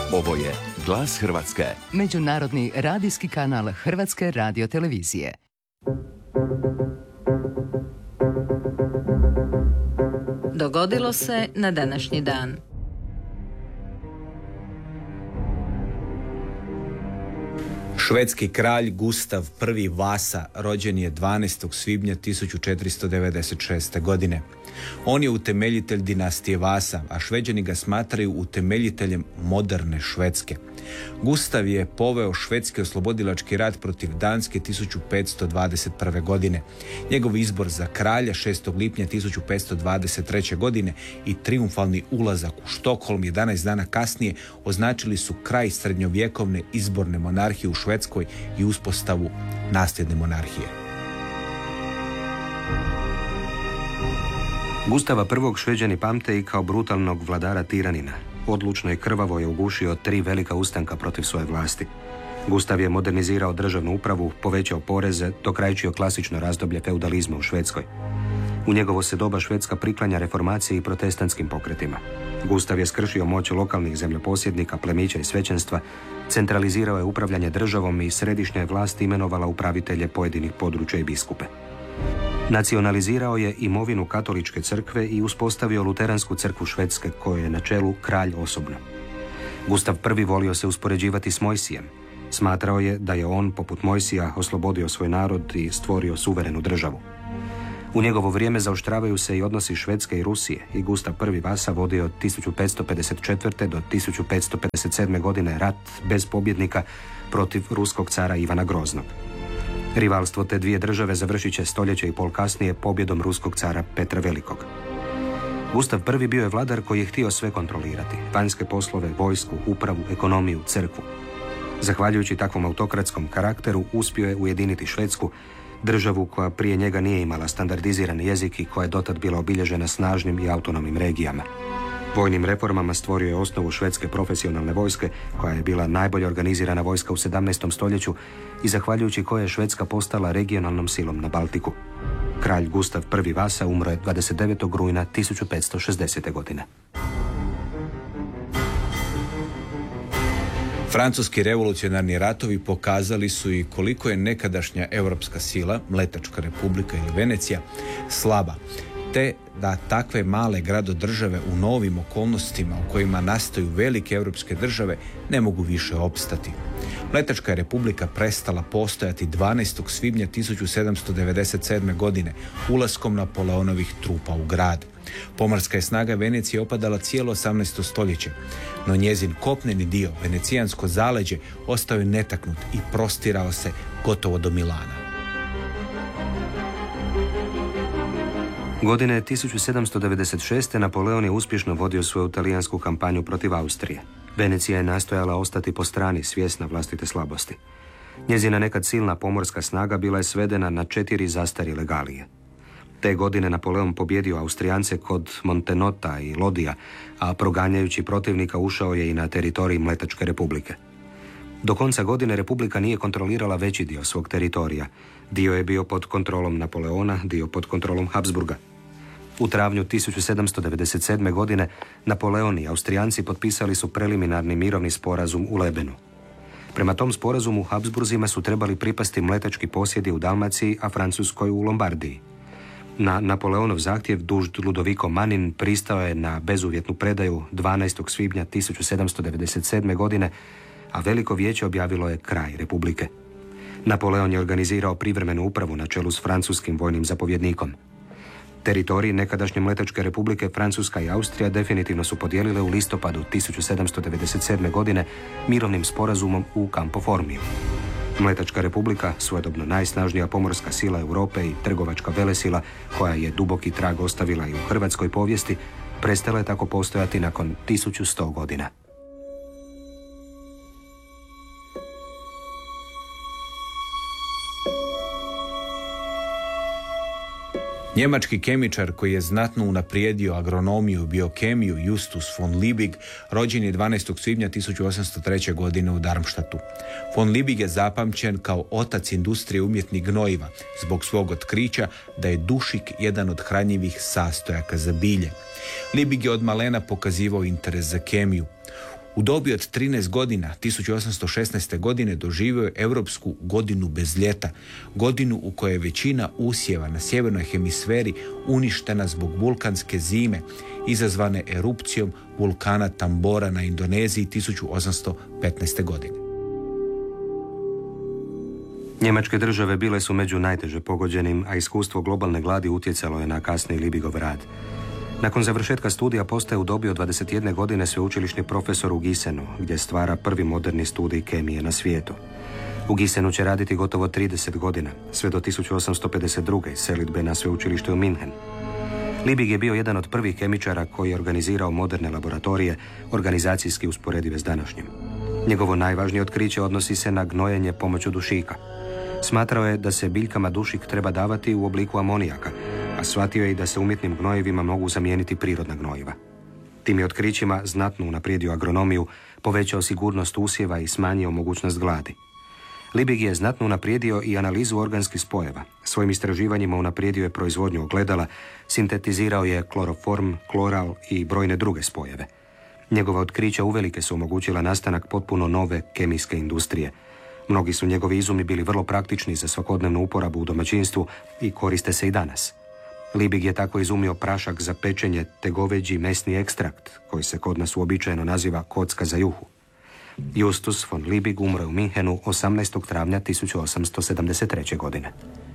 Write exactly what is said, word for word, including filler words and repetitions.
Ovo je Glas Hrvatske. Međunarodni radijski kanal Hrvatske radiotelevizije. Dogodilo se na današnji dan. Švedski kralj Gustav I. Vasa rođen je dvanaestog svibnja tisuću četiristo devedeset šeste. godine. On je utemeljitelj dinastije Vasa, a Šveđani ga smatraju utemeljiteljem moderne Švedske. Gustav je poveo švedski oslobodilački rat protiv Danske tisuću petsto dvadeset prve. godine. Njegov izbor za kralja šestog lipnja tisuću petsto dvadeset treće. godine i triumfalni ulazak u Štokholm jedanaest dana kasnije označili su kraj srednjovjekovne izborne monarhije u Švedskoj i uspostavu nasljedne monarhije. Gustava I. Šveđani pamte i kao brutalnog vladara tiranina. Odlučno i krvavo je ugušio tri velika ustanka protiv svoje vlasti. Gustav je modernizirao državnu upravu, povećao poreze, dokrajčio klasično razdoblje feudalizma u Švedskoj. U njegovo se doba Švedska priklanja reformaciji i protestantskim pokretima. Gustav je skršio moć lokalnih zemljoposjednika, plemića i svećenstva, centralizirao je upravljanje državom i središnja je vlast imenovala upravitelje pojedinih područja i biskupe. Nacionalizirao je imovinu katoličke crkve i uspostavio luteransku crkvu Švedske, kojoj je na čelu kralj osobno. Gustav I. volio se uspoređivati s Mojsijem. Smatrao je da je on, poput Mojsija, oslobodio svoj narod i stvorio suverenu državu. U njegovo vrijeme zaoštravaju se i odnosi Švedske i Rusije i Gustav I. Vasa vodio od tisuću petsto pedeset četvrte. do tisuću petsto pedeset sedme. godine rat bez pobjednika protiv ruskog cara Ivana Groznog. Rivalstvo te dvije države završit će stoljeće i pol kasnije pobjedom ruskog cara Petra Velikog. Gustav I. bio je vladar koji je htio sve kontrolirati, vanjske poslove, vojsku, upravu, ekonomiju, crkvu. Zahvaljujući takvom autokratskom karakteru uspio je ujediniti Švedsku, državu koja prije njega nije imala standardiziran jezik i koja je dotad bila obilježena snažnim i autonomnim regijama. Vojnim reformama stvorio je osnovu švedske profesionalne vojske, koja je bila najbolje organizirana vojska u sedamnaestom stoljeću i zahvaljujući koje je Švedska postala regionalnom silom na Baltiku. Kralj Gustav I. Vasa umro je dvadeset devetog rujna tisuću petsto šezdesete. godine. Francuski revolucionarni ratovi pokazali su i koliko je nekadašnja europska sila, Mletačka republika ili Venecija, slaba, te da takve male gradodržave u novim okolnostima u kojima nastaju velike europske države ne mogu više opstati. Mletačka je republika prestala postojati dvanaestog svibnja tisuću sedamsto devedeset sedme. godine ulaskom Napoleonovih trupa u grad. Pomorska je snaga Venecije opadala cijelo osamnaesto stoljeće, no njezin kopneni dio, venecijansko zaleđe, ostao je netaknut i prostirao se gotovo do Milana. Godine tisuću sedamsto devedeset šeste. Napoleon je uspješno vodio svoju talijansku kampanju protiv Austrije. Venecija je nastojala ostati po strani, svjesna vlastite slabosti. Njezina nekad silna pomorska snaga bila je svedena na četiri zastarjele galije. Te godine Napoleon pobjedio Austrijance kod Montenota i Lodija, a proganjajući protivnika ušao je i na teritorij Mletačke republike. Do konca godine Republika nije kontrolirala veći dio svog teritorija. Dio je bio pod kontrolom Napoleona, dio pod kontrolom Habsburga. U travnju tisuću sedamsto devedeset sedme. godine Napoleon i Austrijanci potpisali su preliminarni mirovni sporazum u Lebenu. Prema tom sporazumu Habsburzima su trebali pripasti mletački posjedi u Dalmaciji, a Francuskoj u Lombardiji. Na Napoleonov zahtjev dužd Ludovico Manin pristao je na bezuvjetnu predaju dvanaestog svibnja tisuću sedamsto devedeset sedme. godine, a Veliko vijeće objavilo je kraj Republike. Napoleon je organizirao privremenu upravu na čelu s francuskim vojnim zapovjednikom. Teritoriji nekadašnje Mletačke republike Francuska i Austrija definitivno su podijelile u listopadu tisuću sedamsto devedeset sedme. godine mirovnim sporazumom u Campo Formiju. Mletačka republika, svojedobno najsnažnija pomorska sila Europe i trgovačka velesila, koja je duboki trag ostavila i u hrvatskoj povijesti, prestala je tako postojati nakon tisuću sto godina. Njemački kemičar koji je znatno unaprijedio agronomiju i biokemiju Justus von Liebig rođen je dvanaestog svibnja tisuću osamsto treće. godine u Darmstadtu. Von Liebig je zapamćen kao otac industrije umjetnih gnojiva zbog svog otkrića da je dušik jedan od hranjivih sastojaka za bilje. Liebig je od malena pokazivao interes za kemiju. U dobi od trinaest godina, tisuću osamsto šesnaeste. godine doživio je Europsku godinu bez ljeta, godinu u kojoj je većina usjeva na sjevernoj hemisferi uništena zbog vulkanske zime, izazvane erupcijom vulkana Tambora na Indoneziji tisuću osamsto petnaeste. godine. Njemačke države bile su među najteže pogođenim, a iskustvo globalne gladi utjecalo je na kasni Liebigov rad. Nakon završetka studija postaje u dobi od dvadeset jedne. godine sveučilišni profesor u Gissenu, gdje stvara prvi moderni studij kemije na svijetu. U Gissenu će raditi gotovo trideset godina, sve do tisuću osamsto pedeset druge. selidbe na sveučilište u München. Liebig je bio jedan od prvih kemičara koji je organizirao moderne laboratorije, organizacijski usporedive s današnjim. Njegovo najvažnije otkriće odnosi se na gnojenje pomoću dušika. Smatrao je da se biljkama dušik treba davati u obliku amonijaka, a shvatio je i da se umjetnim gnojivima mogu zamijeniti prirodna gnojiva. Tim je otkrićima znatno unaprijedio agronomiju, povećao sigurnost usjeva i smanjio mogućnost gladi. Liebig je znatno unaprijedio i analizu organskih spojeva. Svojim istraživanjima unaprijedio je proizvodnju ogledala, sintetizirao je kloroform, kloral i brojne druge spojeve. Njegova otkrića uvelike su omogućila nastanak potpuno nove kemijske industrije. Mnogi su njegovi izumi bili vrlo praktični za svakodnevnu uporabu u domaćinstvu i koriste se i danas. Liebig je tako izumio prašak za pečenje te goveđi mesni ekstrakt, koji se kod nas uobičajeno naziva kocka za juhu. Justus von Liebig umro je u Minhenu osamnaestog travnja tisuću osamsto sedamdeset treće. godine.